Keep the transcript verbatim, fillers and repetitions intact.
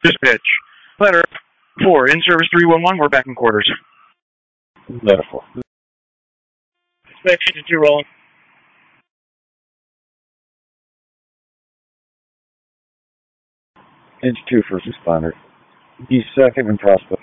Dispatch. Letter four, in service three one one, we're back in quarters. Letter four. Dispatch to two rolling. Inch two, first responder. East second and Prospect.